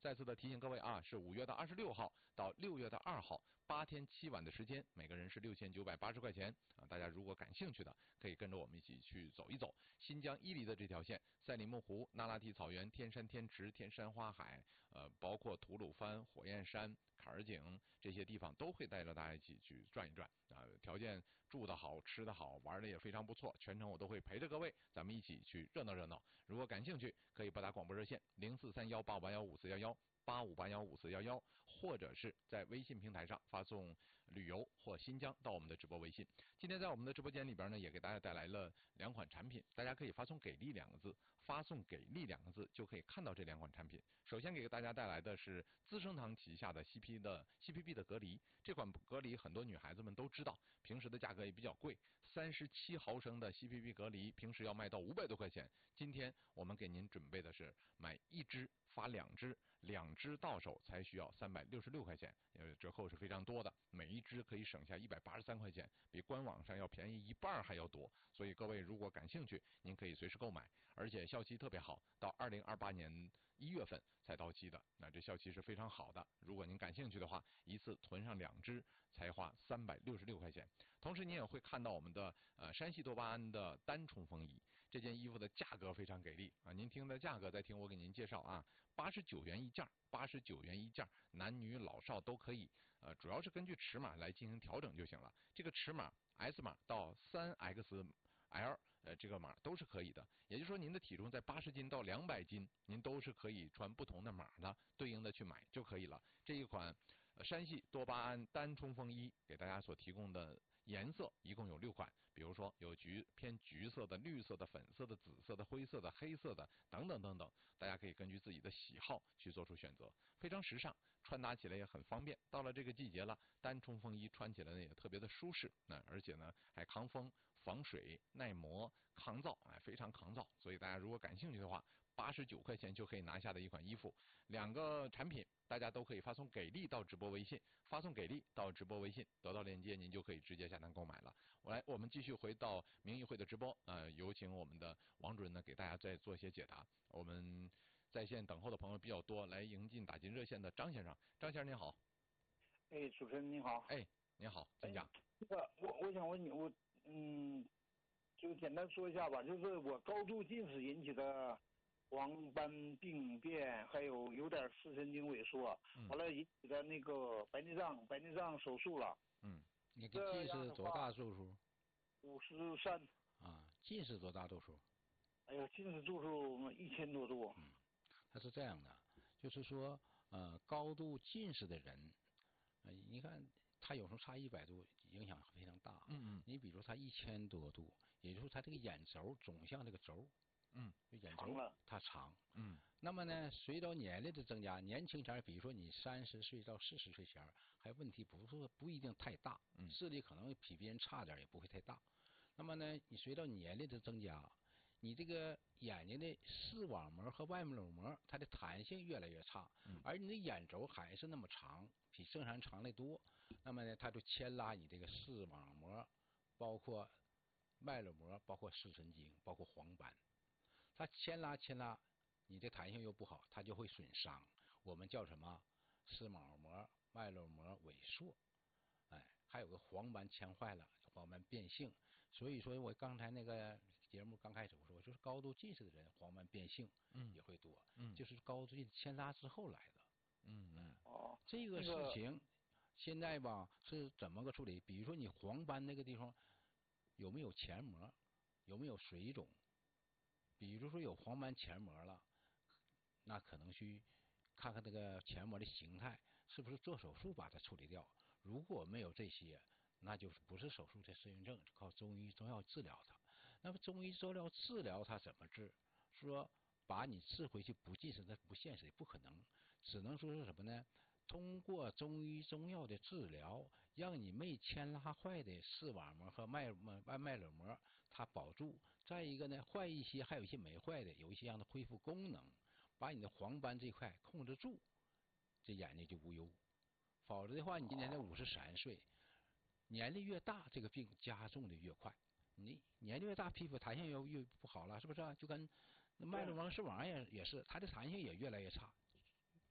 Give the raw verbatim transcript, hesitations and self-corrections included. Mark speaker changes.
Speaker 1: 再次的提醒各位啊，是五月的二十六号到六月的二号，八天七晚的时间，每个人是六千九百八十块钱啊。大家如果感兴趣的，可以跟着我们一起去走一走新疆伊犁的这条线，赛里木湖、那拉提草原、天山天池、天山花海，呃，包括吐鲁番、火焰山、坎儿井这些地方，都会带着大家一起去转一转啊。条件住得好，吃得好，玩的也非常不错，全程我都会陪着各位，咱们一起去热闹热闹。如果感兴趣，可以拨打广播热线零四三幺八五八幺五四幺幺。八五八幺五四幺幺，或者是在微信平台上发送旅游或新疆到我们的直播微信。今天在我们的直播间里边呢，也给大家带来了两款产品，大家可以发送给力两个字，发送给力两个字就可以看到这两款产品。首先给大家带来的是资生堂旗下的 C P 的 C P B 的隔离，这款隔离很多女孩子们都知道，平时的价格也比较贵，三十七毫升的 C P B 隔离平时要卖到五百多块钱，今天我们给您准备的是买一支发两支，两支到手才需要三百六十六块钱，因为折扣是非常多的，每一支可以省下一百八十三块钱，比官网上要便宜一半还要多。所以各位如果感兴趣，您可以随时购买，而且效期特别好，到二零二八年一月份才到期的，那这效期是非常好的。如果您感兴趣的话，一次囤上两支才花三百六十六块钱。同时您也会看到我们的呃山系多巴胺的单冲锋衣，这件衣服的价格非常给力啊！您听的价格，再听我给您介绍啊。八十九元一件，八十九元一件，男女老少都可以。呃，主要是根据尺码来进行调整就行了。这个尺码 S 码到 三 X L， 呃，这个码都是可以的。也就是说，您的体重在八十斤到两百斤，您都是可以穿不同的码的，对应的去买就可以了。这一款呃山系多巴胺单冲锋衣给大家所提供的颜色一共有六款，比如说有橘偏橘色的、绿色的、粉色的、紫色的、灰色的、黑色的等等等等，大家可以根据自己的喜好去做出选择，非常时尚，穿搭起来也很方便。到了这个季节了，单冲锋衣穿起来呢也特别的舒适，那而且呢还抗风、防水、耐磨、抗造，哎，非常抗造。所以大家如果感兴趣的话，八十九块钱就可以拿下的一款衣服，两个产品。大家都可以发送给力到直播微信，发送给力到直播微信，得到链接您就可以直接下单购买了。我来，我们继续回到明议会的直播，呃，有请我们的王主任呢给大家再做一些解答。我们在线等候的朋友比较多，来迎进打进热线的张先生，张先生您好。
Speaker 2: 哎，主持人您好。
Speaker 1: 哎，您好，请讲。
Speaker 2: 这个我我想问你，我嗯，就简单说一下吧，就是我高度近视引起的黄斑病变，还有有点视神经萎缩，
Speaker 1: 嗯、
Speaker 2: 完了引起的那个白内障，白内障手术了。
Speaker 3: 嗯，你的近视多大度数？
Speaker 2: 五十三。
Speaker 3: 啊，近视多大度数？
Speaker 2: 哎呀，近视度数一千多度。
Speaker 3: 嗯，它是这样的，就是说，呃，高度近视的人，呃，你看他有时候差一百度，影响非常大。
Speaker 1: 嗯嗯。
Speaker 3: 你比如他一千多度，也就是说他这个眼轴总向这个轴。
Speaker 1: 嗯，
Speaker 3: 眼轴它长，
Speaker 1: 嗯，
Speaker 3: 那么呢，随着年龄的增加，年轻前，比如说你三十岁到四十岁前，还问题不是不一定太大，
Speaker 1: 嗯，
Speaker 3: 视力可能比别人差点，也不会太大。那么呢，你随着年龄的增加，你这个眼睛的视网膜和外膜膜它的弹性越来越差，
Speaker 1: 嗯，
Speaker 3: 而你的眼轴还是那么长，比正常长得多，那么呢，它就牵拉你这个视网膜，包括脉络膜，包括视神经，包括黄斑。它牵拉牵拉，你的弹性又不好，它就会损伤。我们叫什么？视网膜、脉络膜萎缩，哎，还有个黄斑牵坏了，黄斑变性。所以说我刚才那个节目刚开始我说，就是高度近视的人黄斑变性也会多，
Speaker 1: 嗯，
Speaker 3: 就是高度近视牵拉之后来的。
Speaker 1: 嗯嗯，
Speaker 2: 哦，
Speaker 3: 这个事情现在吧是怎么个处理？比如说你黄斑那个地方有没有前膜，有没有水肿？比如说有黄斑前膜了，那可能去看看这个前膜的形态，是不是做手术把它处理掉。如果没有这些，那就是不是手术的适应症，靠中医中药治疗它。那么中医中药治疗它怎么治？说把你治回去不近视，那不现实，不可能。只能说是什么呢？通过中医中药的治疗，让你没牵拉坏的视网膜和脉脉脉络膜它保住。再一个呢，坏一些还有一些没坏的，有一些让它恢复功能，把你的黄斑这块控制住，这眼睛就无忧。否则的话，你今年才五十三岁，年龄越大，这个病加重的越快。你年龄越大，皮肤弹性越越不好了，是不是、啊？就跟脉络膜视网也也是，它的弹性也越来越差。